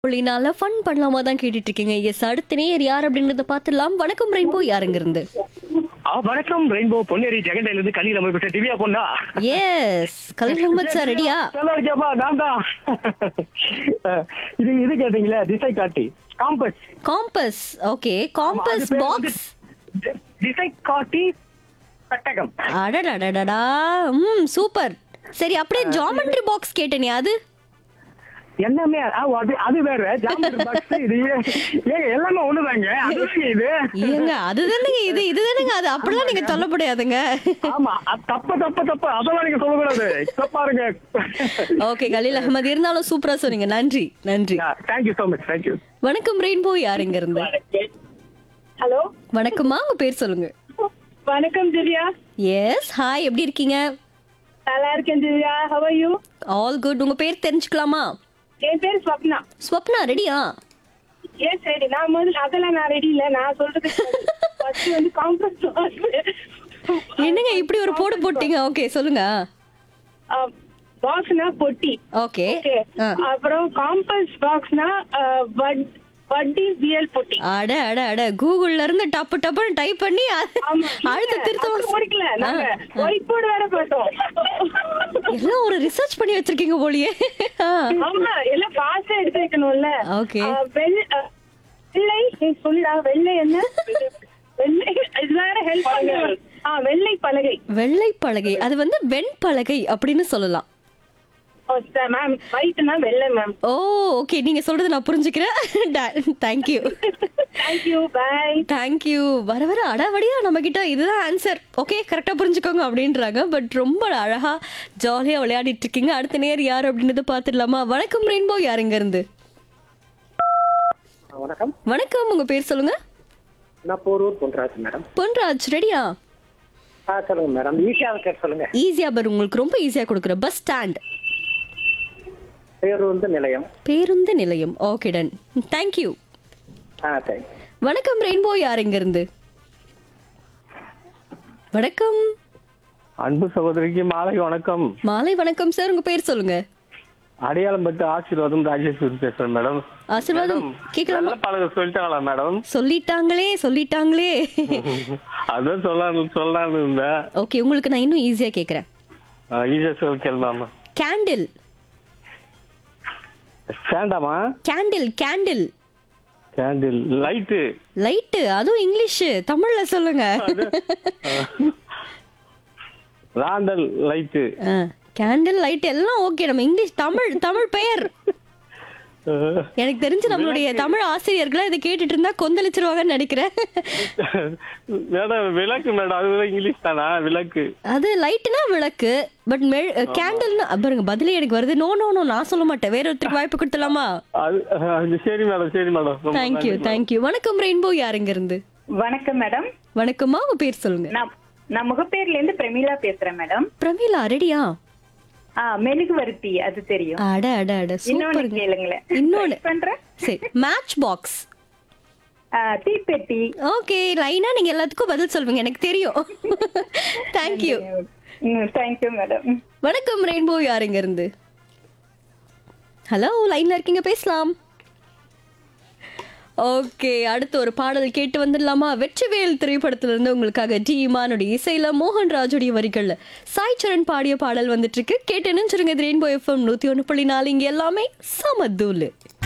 புள்ளினால fun பண்ணலாமா தான் கேட்டுட்டு இருக்கீங்க. எஸ், அடுத்த நேயர் யார் அப்படின்றத பார்த்துடலாம். வணக்கம் ரெயின்போ, யாருங்க இருந்து? வணக்கம் ரெயின்போ, பொன்னேரி ஜெகண்டையில இருந்து கலியில் அமைப்பட்ட திவ்யா பொண்ணா. எஸ், கலீல் அஹ்மத் சார் ரெடியா? நல்லா இருக்கியாப்பா? நான் தான். இது கேட்டீங்களா? திசை காட்டி compass. Compass. Okay, compass box. திசை காட்டி பெட்டகம். அடடடடடா, சூப்பர். சரி, அப்படியே ஜாமெட்ரி பாக்ஸ் கேட்டேனே, அது எல்லாமே அது வேற ஜாமெட்ரி பாக்ஸ். இது ஏங்க எல்லாமே ஒண்ணுதாங்க. அதுதாங்க இது. ஏங்க அதுதானுங்க இது, இதுதானுங்க அது. அப்படிலாம் நீங்க சொல்ல முடியாதுங்க. ஆமா, தப்பு தப்பு தப்பு, அதெல்லாம் நீங்க சொல்லக்கூடாது. பாருங்க. ஓகே கலீல் அஹ்மத், இருந்தாலும் சூப்பரா சொன்னீங்க. நன்றி நன்றி. Thank you so much. தேங்க்யூ. வணக்கம் ரெயின்போ, யாருங்க இருந்து? ஹலோ, வணக்கம்மா, உங்க பேர் சொல்லுங்க. வணக்கம் திவ்யா. எஸ், ஹாய், எப்படி இருக்கீங்க? நல்லா இருக்கேன் Divya. How are you? All good. உங்க பேர் தெரிஞ்சுக்கலாமா? என் பேர் ஸ்வப்னா. ஸ்வப்னா ரெடியா? S ready. நான் முதல்ல அதெல்லாம் நான் ரெடி இல்ல. நான் சொல்றது ஃபர்ஸ்ட் வந்து காம்பஸ் என்னங்க இப்படி ஒரு போடு போட்டீங்க? ஓகே சொல்லுங்க. பாக்ஸ்னா பொட்டி. ஓகே. ஓகே. அப்புறம் காம்பஸ் பாக்ஸ்னா வட்டி வியல் பொட்டி. அட அட அட, கூகுள்ல இருந்து டப்பு டப்புன்னு டைப் பண்ணி அழுத்த திருத்தம் முடிக்கல. நாங்க ஒயிட் போர்டு வேற போட்டோம். எல்லாம் ஒரு ரிசர்ச் பண்ணி வச்சிருக்கீங்க போலியே. ஆமா, எல்லாம் பாஸ்டா எடுத்து வைக்கணும்ல. ஓகே. வெள்ளை நீ சொல்லுடா. வெள்ளை என்ன? வெள்ளை இது வேற ஹெல்ப் பண்ணுங்க. வெள்ளை பலகை. வெள்ளை பலகை, அது வந்து வெண்பலகை அப்படின்னு சொல்லலாம். மேம் ஒயிட்னா வெள்ளை மேம். ஓ ஓகே, நீங்க சொல்றது நான் புரிஞ்சுக்கிறேன். Thank you thank you, by. தேங்க்யூ. வர வர அடாவடியா நம்ம கிட்ட இதுதான் ஆன்சர், ஓகே கரெக்டா புரிஞ்சுக்கோங்க அப்படின்றாங்க. பட் ரொம்ப அழகா ஜாலியா விளையாடிட்டு இருக்கீங்க. அடுத்த நேர் யார் அப்படின்றத பாத்துடலாமா? வணக்கம் ரெயின்போ, யாருங்க இருந்து? வணக்கம். வணக்கம், உங்க பேர் சொல்லுங்க. நான் போரூர் பொன்ராஜ் மேடம். பொன்ராஜ் ரெடியா? சொல்லுங்க மேடம். ஈஸியா கேட்டு சொல்லுங்க. ஈஸியா பர், உங்களுக்கு ரொம்ப ஈஸியா கொடுக்குறேன். Bus stand. பேருந்து நிலையம். பேருந்து நிலையம். Okay done, thank you. தேங்க்ஸ். வணக்கம் ரெயின்போ, யார் எங்க இருந்து? வணக்கம். அன்பு சகோதரிக்கு மாலை வணக்கம். மாலை வணக்கம் சார், உங்க பேர் சொல்லுங்க. அடையாளம் பட்டு ஆசீர்வாதம் ராஜேஸ்வரி பேசுறேன் மேடம். ஆசீர்வாதம் கேட்கலாமா? நல்ல பழக சொல்லிட்டாங்களா மேடம்? சொல்லிட்டாங்களே சொல்லிட்டாங்களே. அதான் சொல்லலாம்னு இருந்தேன். ஓகே, உங்களுக்கு நான் இன்னும் ஈஸியா கேக்குறேன். ஈஸியா சொல் கேள்வாமா. கேண்டில். வேண்டாமா? Candle candle. Candle. Light. Light, அதுவும் இங்கிலீஷ். தமிழ்ல சொல்லுங்க. Randall light. கேண்டில் லைட் எல்லாம் ஓகே. நம்ம இங்கிலீஷ் தமிழ் தமிழ் பெயர். எனக்கு தெரிஞ்சு நம்மளுடைய தமிழ் ஆசிரியர்களா இதை கேட்டுட்டு இருந்தா கொந்தளிச்சிருவாங்கன்னு நினைக்கிறேன். மேடம் விளக்கு மேடம், அது இங்கிலீஷ் தானா? விளக்கு. அது லைட்னா விளக்கு. பட் கேண்டில்னா பாருங்க, பதிலே எனக்கு வருது. நோ நோ நோ, நான் சொல்ல மாட்டேன். வேற ஒருத்தருக்கு வாய்ப்பு கொடுத்துலாமா? அது சரி மேடம், சரி மேடம். Thank you thank you. வணக்கம் ரெயின்போ, யாருங்க இருந்து? வணக்கம் மேடம். வணக்கம்மா, உங்க பேர் சொல்லுங்க. நான் முகப்பேர்ல இருந்து பிரமீளா பேசுறேன் மேடம். பிரமீளா ரெடியா? மெழுகுவர்த்தி, அது தெரியும். அட அட அட, இன்னொன்னு சூப்பர். கேளுங்களேன். இன்னொன்னு பண்றேன். சரி, மேட்ச் பாக்ஸ். தீப்பெட்டி. ஓகே, லைனா நீங்க எல்லாத்துக்கும் பதில் சொல்வீங்க, எனக்கு தெரியும். தேங்க்யூ. Thank you madam. வணக்கம் ரெயின்போ, யாருங்க இருந்து? ஹலோ, லைன்ல இருக்கீங்க, பேசலாம். ஓகே, அடுத்து ஒரு பாடல் கேட்டு வந்துடலாமா? வெற்றிவேல் திரைப்படத்துல இருந்து உங்களுக்காக டி இமானுடைய இசையில மோகன்ராஜுடைய வரிகள்ல சாய் சரண் பாடிய பாடல் வந்துட்டு இருக்கு. கேட்டு நினைச்சிருங்க. ரெயின்போ எஃப்எம் 101.4, இங்க எல்லாமே சமதூலு.